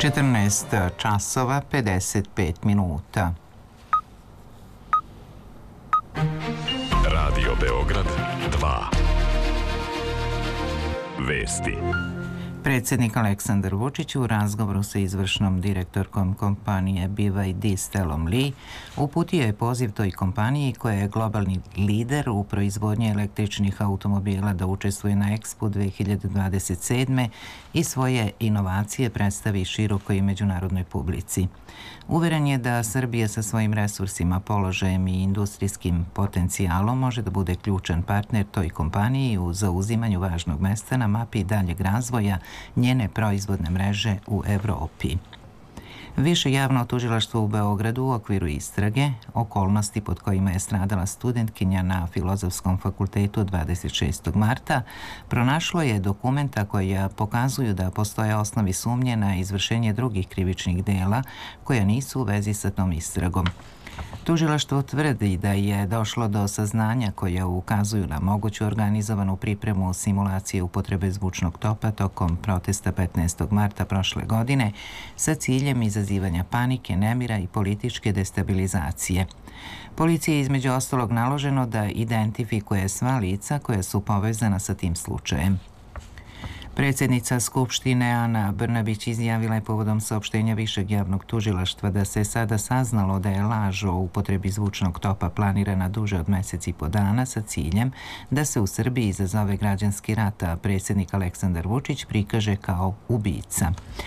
14 časova 55 minuta. Radio Beograd 2. Vesti. Predsjednik Aleksandar Vučić u razgovoru sa izvršnom direktorkom kompanije BYD Stellom Li uputio je poziv toj kompaniji koja je globalni lider u proizvodnji električnih automobila da učestvuje na Expo 2027. i svoje inovacije predstavi širokoj međunarodnoj publici. Uveren je da Srbija sa svojim resursima, položajem i industrijskim potencijalom može da bude ključan partner toj kompaniji u zauzimanju važnog mesta na mapi daljeg razvoja njene proizvodne mreže u Evropi. Više javno tužilaštvo u Beogradu u okviru istrage okolnosti pod kojima je stradala studentkinja na Filozofskom fakultetu 26. marta pronašlo je dokumenta koja pokazuju da postoje osnovi sumnje na izvršenje drugih krivičnih dela koja nisu u vezi sa tom istragom. Tužilaštvo tvrdi da je došlo do saznanja koja ukazuju na moguću organizovanu pripremu simulacije upotrebe zvučnog topa tokom protesta 15. marta prošle godine sa ciljem izazivanja panike, nemira i političke destabilizacije. Policiji je između ostalog naloženo da identifikuje sva lica koja su povezana sa tim slučajem. Predsjednica Skupštine Ana Brnabić izjavila je povodom saopštenja Višeg javnog tužilaštva da se sada saznalo da je laž o upotrebi zvučnog topa planirana duže od mesec i po dana sa ciljem da se u Srbiji izazove građanski rat, a predsjednik Aleksandar Vučić prikaže kao ubica.